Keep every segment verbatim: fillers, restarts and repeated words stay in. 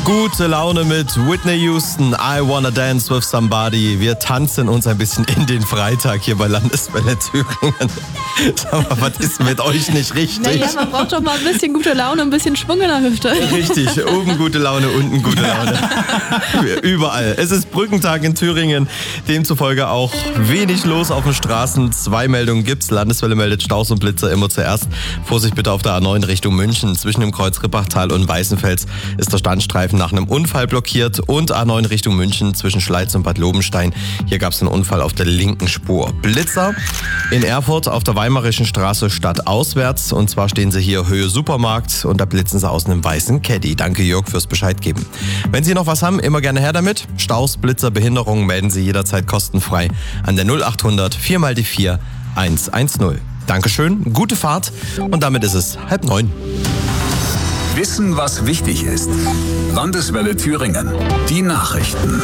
Gute Laune mit Whitney Houston, I Wanna Dance With Somebody. Wir tanzen uns ein bisschen in den Freitag hier bei Landeswelle Thüringen. Sag mal, was ist mit euch nicht richtig? Naja, man braucht doch mal ein bisschen gute Laune, ein bisschen Schwung in der Hüfte. Richtig, oben gute Laune, unten gute Laune. Überall. Es ist Brückentag in Thüringen, demzufolge auch wenig los auf den Straßen. Zwei Meldungen gibt's. Landeswelle meldet Staus und Blitzer immer zuerst. Vorsicht bitte auf der A neun Richtung München. Zwischen dem Kreuz Rippachtal und Weißenfels ist der Standstreifen nach einem Unfall blockiert. Und A neun Richtung München zwischen Schleiz und Bad Lobenstein. Hier gab's einen Unfall auf der linken Spur. Blitzer in Erfurt auf der Weimarischen Straße stadtauswärts. Und zwar stehen sie hier Höhe Supermarkt und da blitzen sie aus einem weißen Caddy. Danke Jörg fürs Bescheid geben. Wenn Sie noch was haben, immer gerne her damit. Staus, Blitzer, Behinderungen melden Sie jederzeit kostenfrei an der null achthundert vier mal die vier eins eins null. Dankeschön, gute Fahrt und damit ist es halb neun. Wissen, was wichtig ist. Landeswelle Thüringen. Die Nachrichten.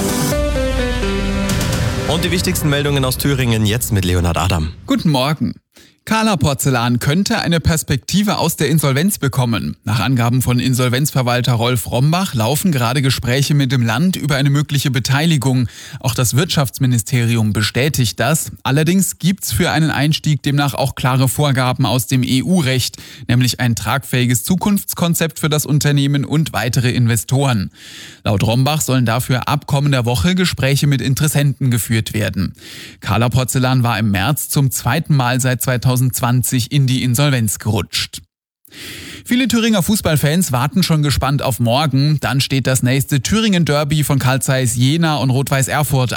Und die wichtigsten Meldungen aus Thüringen jetzt mit Leonhard Adam. Guten Morgen. Kahler Porzellan könnte eine Perspektive aus der Insolvenz bekommen. Nach Angaben von Insolvenzverwalter Rolf Rombach laufen gerade Gespräche mit dem Land über eine mögliche Beteiligung. Auch das Wirtschaftsministerium bestätigt das. Allerdings gibt's für einen Einstieg demnach auch klare Vorgaben aus dem E U-Recht, nämlich ein tragfähiges Zukunftskonzept für das Unternehmen und weitere Investoren. Laut Rombach sollen dafür ab kommender Woche Gespräche mit Interessenten geführt werden. Kahler Porzellan war im März zum zweiten Mal seit zweitausendzwanzig in die Insolvenz gerutscht. Viele Thüringer Fußballfans warten schon gespannt auf morgen. Dann steht das nächste Thüringen-Derby von Carl Zeiss Jena und Rot-Weiß Erfurt